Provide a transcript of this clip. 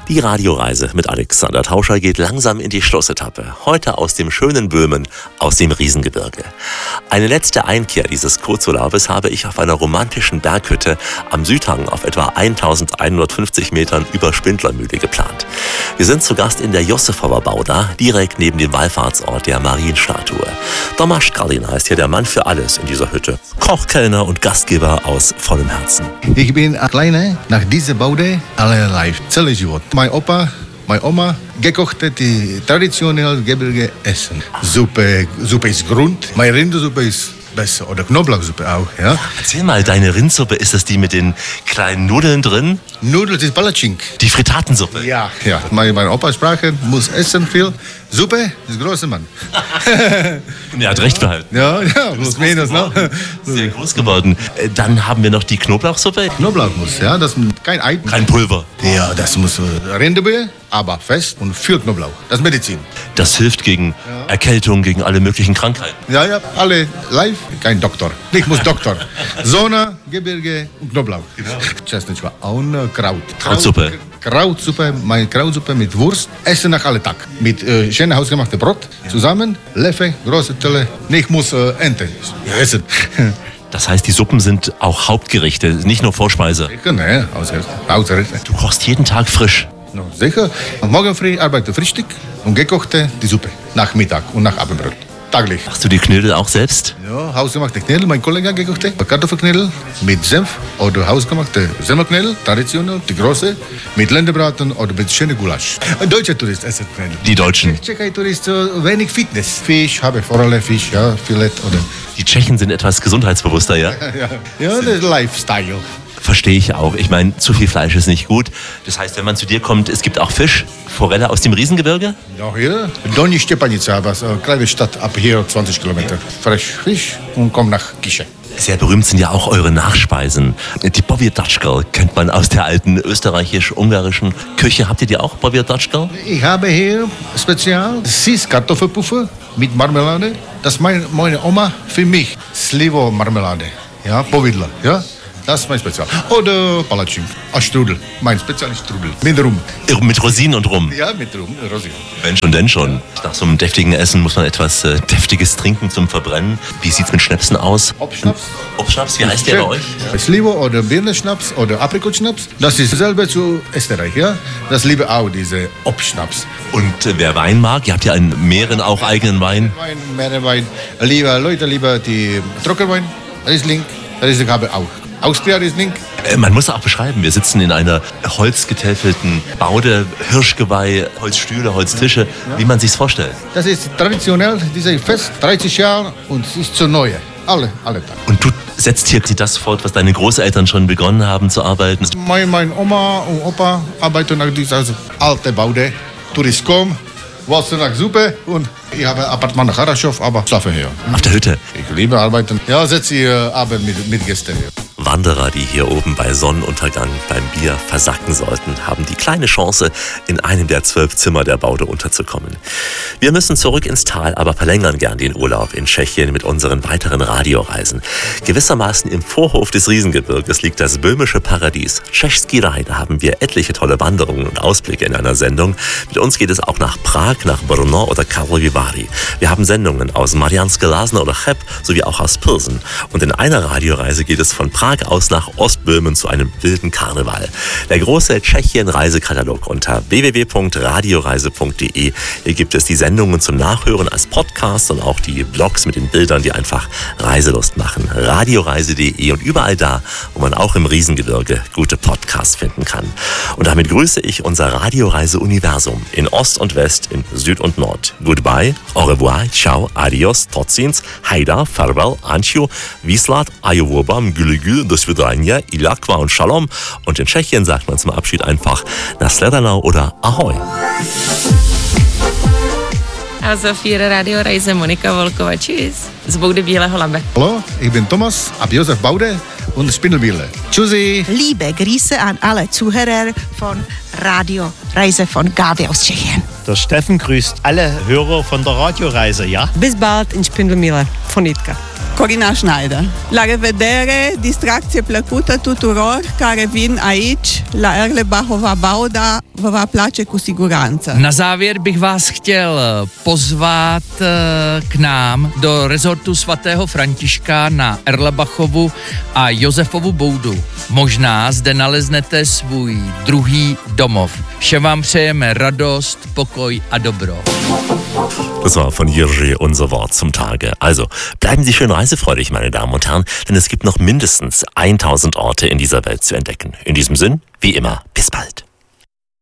Die Radioreise mit Alexander Tauscher geht langsam in die Schlussetappe. Heute aus dem schönen Böhmen, aus dem Riesengebirge. Eine letzte Einkehr dieses Kurzurlaubes habe ich auf einer romantischen Berghütte am Südhang auf etwa 1150 Metern über Spindlermühle geplant. Wir sind zu Gast in der Josefova Bauda, direkt neben dem Wallfahrtsort der Marienstatue. Tomasz Kalin heißt hier der Mann für alles in dieser Hütte. Koch, Kellner und Gastgeber aus vollem Herzen. Ich bin ein Kleiner, nach dieser Baude alle live, целый живот. Mein Opa, meine Oma gekochte die traditionelle Gebirge Essen. Suppe ist Grund, meine Rindersuppe ist besser oder Knoblauchsuppe auch. Ja. Erzähl mal, deine Rindsuppe, ist das die mit den kleinen Nudeln drin? Nudeln ist Palatschink. Die Fritatensuppe? Ja. Meine Opa sprach, muss essen viel. Suppe ist großer Mann. Er hat recht behalten. Ja, plus minus. Ne? Sehr groß geworden. Dann haben wir noch die Knoblauchsuppe. Knoblauchmus, ja, das ist kein Ei. Kein Pulver. Ja, das muss Rinderbrühe, aber fest und viel Knoblauch. Das ist Medizin. Das hilft gegen Erkältung, gegen alle möglichen Krankheiten. Ja, alle live, kein Doktor. Ich muss Doktor. Sonne, Gebirge und Knoblauch. Genau. Und Kraut. Krautsuppe. Krautsuppe, meine Krautsuppe mit Wurst. Essen nach alle Tag. Mit schönem hausgemachtem Brot zusammen. Löffel, große Teller. Ich muss Ente essen. Das heißt, die Suppen sind auch Hauptgerichte, nicht nur Vorspeise. Ne, Ausrichten. Du kochst jeden Tag frisch. No, sicher. Morgen früh arbeite Frühstück und gekochte die Suppe. Nach Mittag und nach Abendbrot. Taglich. Machst du die Knödel auch selbst? Ja, hausgemachte Knödel, mein Kollege gekochte. Kartoffelknödel mit Senf oder hausgemachte Semmelknödel, traditionell, die große, mit Länderbraten oder mit schönem Gulasch. Deutsche Touristen essen Knödel. Die Deutschen? Tschechei-Touristen, wenig Fitness. Fisch, habe Forelle, Fisch, ja, Filet oder... Die Tschechen sind etwas gesundheitsbewusster, ja? Ja, das ist Lifestyle. Verstehe ich auch. Ich meine, zu viel Fleisch ist nicht gut. Das heißt, wenn man zu dir kommt, es gibt auch Fisch, Forelle aus dem Riesengebirge? Ja, hier. Donji Stepanica, was eine kleine Stadt ab hier 20 Kilometer. Frisch Fisch und komm nach Kische. Sehr berühmt sind ja auch eure Nachspeisen. Die Powierdatschkel kennt man aus der alten österreichisch-ungarischen Küche. Habt ihr die auch, Powierdatschkel? Ich habe hier speziell Süß-Kartoffelpuffer mit Marmelade. Das ist meine Oma für mich. Slivo-Marmelade. Ja, Powidla. Ja. Das ist mein Spezial. Oder Palatschink. Strudel. Mein Spezial ist Strudel. Mit Rum. Mit Rosinen und Rum? Ja, mit Rum. Rosinen. Wenn schon, denn schon. Nach so einem deftigen Essen muss man etwas Deftiges trinken zum Verbrennen. Wie sieht's mit Schnäpsen aus? Obstschnaps. Obstschnaps, wie heißt der bei euch? Ja. Slivo oder Birnenschnaps oder Aprikotschnaps. Das ist dasselbe zu Österreich, ja. Das liebe auch, diese Obstschnaps. Und wer Wein mag, ihr habt ja einen Mähren auch eigenen Wein. Meerenwein. Leute lieber die Trockenwein. Riesling habe ich auch. Austria-Riesling. Man muss auch beschreiben, wir sitzen in einer holzgetäfelten Baude, Hirschgeweih, Holzstühle, Holztische, wie man sich's vorstellt. Das ist traditionell, dieses Fest, 30 Jahre und es ist zu neu. Alle Tage. Und du setzt hier das fort, was deine Großeltern schon begonnen haben zu arbeiten? Meine Oma und Opa arbeiten nach dieser alten Baude. Touristen kommen, Wasser nach Suppe und ich habe ein Appartement nach Haraschow, aber schlafe hier. Auf der Hütte? Ich liebe arbeiten. Ja, setze hier Abend mit Gästen hier. Wanderer, die hier oben bei Sonnenuntergang beim Bier versacken sollten, haben die kleine Chance, in einem der 12 Zimmer der Baude unterzukommen. Wir müssen zurück ins Tal, aber verlängern gern den Urlaub in Tschechien mit unseren weiteren Radioreisen. Gewissermaßen im Vorhof des Riesengebirges liegt das böhmische Paradies. Český Raj, da haben wir etliche tolle Wanderungen und Ausblicke in einer Sendung. Mit uns geht es auch nach Prag, nach Brno oder Karlovy Vary. Wir haben Sendungen aus Mariánské Lázně oder Cheb sowie auch aus Pilsen. Und in einer Radioreise geht es von Prag aus nach Ostböhmen zu einem wilden Karneval. Der große Tschechien-Reisekatalog unter www.radioreise.de. Hier gibt es die Sendungen zum Nachhören als Podcast und auch die Blogs mit den Bildern, die einfach Reiselust machen. Radioreise.de und überall da, wo man auch im Riesengebirge gute Podcasts finden kann. Und damit grüße ich unser Radioreise-Universum in Ost und West, in Süd und Nord. Goodbye, au revoir, ciao, adios, totsins, haida, farewell, ancio, vislat, ajovobam, gülügül, do svidania, ilakwa und shalom. Und in Tschechien sagt man zum Abschied einfach nasledanou oder ahoj. A za Vier Radioreise Monika Volková. Tschüss. Z Boudy Bílého Labe. Hallo, ich bin Thomas, ab Josef Baude und Spindelbiele. Tschüssi. Liebe Grüße an alle Zuhörer von Radioreise von Gabi aus Tschechien. Der Steffen grüßt alle Hörer von der Radioreise, ja? Bis bald in Spindelmühle von Itka. Corina Schneider. La revedere, distracție plăcută tuturor care vin aici, la Erlebachova Bauda, vă va place cu siguranță. Na závěr bych vás chtěl pozvat k nám do rezortu svatého Františka na Erlebachovu a Josefovu boudu. Možná zde naleznete svůj druhý domov. Všem vám přejeme radost, pokoj a dobro. Das war von Jiří unser Wort zum Tage. Also, bleiben Sie schön reisefreudig, meine Damen und Herren, denn es gibt noch mindestens 1000 Orte in dieser Welt zu entdecken. In diesem Sinn, wie immer, bis bald.